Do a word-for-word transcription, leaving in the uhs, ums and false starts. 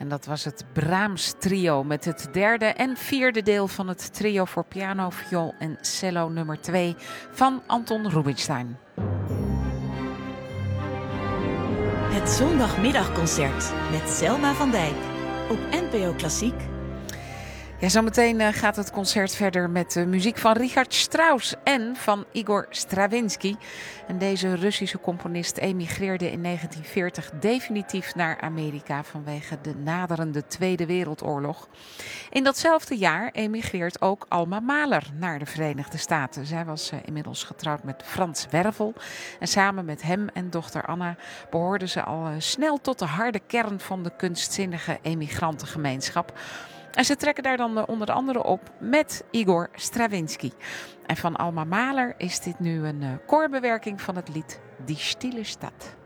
En dat was het Brahms Trio met het derde en vierde deel van het trio voor piano, viool en cello nummer twee van Anton Rubinstein. Het zondagmiddagconcert met Selma van Dijk op N P O Klassiek. Ja, zometeen uh, gaat het concert verder met de muziek van Richard Strauss en van Igor Stravinsky. En deze Russische componist emigreerde in negentien veertig definitief naar Amerika vanwege de naderende Tweede Wereldoorlog. In datzelfde jaar emigreert ook Alma Mahler naar de Verenigde Staten. Zij was uh, inmiddels getrouwd met Frans Wervel. En samen met hem en dochter Anna behoorden ze al uh, snel tot de harde kern van de kunstzinnige emigrantengemeenschap. En ze trekken daar dan onder andere op met Igor Stravinsky. En van Alma Mahler is dit nu een uh, koorbewerking van het lied Die Stille Stad.